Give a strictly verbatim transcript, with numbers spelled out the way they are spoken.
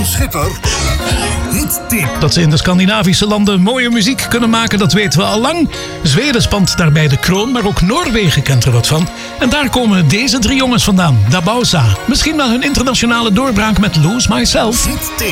Jan Schipper. Hittip. Dat ze in de Scandinavische landen mooie muziek kunnen maken, dat weten we al lang. Zweden spant daarbij de kroon, maar ook Noorwegen kent er wat van. En daar komen deze drie jongens vandaan. Dabausa. Misschien wel hun internationale doorbraak met Lose Myself. Hittip.